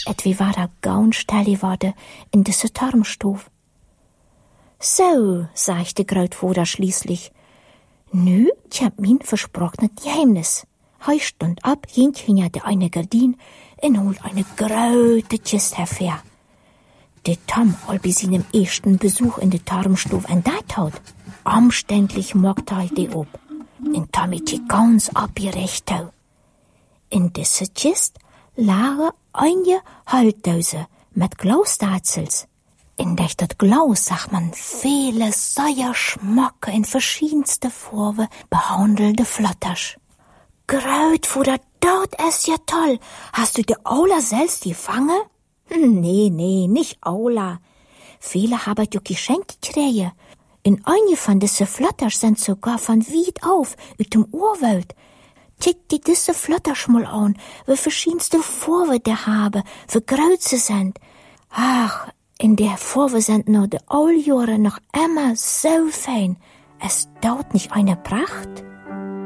wie war da gaun stelle worden in diese Tarmstuf. So, sagte Grootvater schließlich, nu, ich hab mein versprochenes Geheimnis. Hei stund ab, hinter der eine Gardin und holt eine große Kiste hervor. Der Tom, all bei seinem ersten Besuch in der Tarmstuf entdeckt hat, umständlich mogt er die ob. Und Tommy die ganz abgerecht hat. In dieser Kiste lagen eine Haltdose mit Glausdatzels. In das Glas sah man viele sehr Schmacke in verschiedenste Farben behandelte Flatters. Grootvater, das ist ja toll. Hast du die Aula selbst gefangen? Nee, nicht Aula. Viele haben ja Geschenke gekriegt. In eine von diesen Flatters sind sogar von weit auf, aus dem Urwald. Kick dir diese Flatters mal an, wie verschiedenste Farben die haben, wie groß sie sind. Ach, in der Farbe sind noch die Alljahre noch immer so fein. Es dauert nicht eine Pracht.